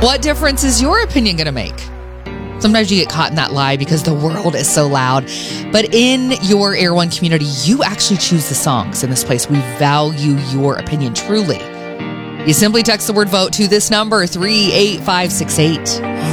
What difference is your opinion going to make? Sometimes you get caught in that lie because the world is so loud. But in your Air One community, you actually choose the songs in this place. We value your opinion truly. You simply text the word vote to this number, 38568.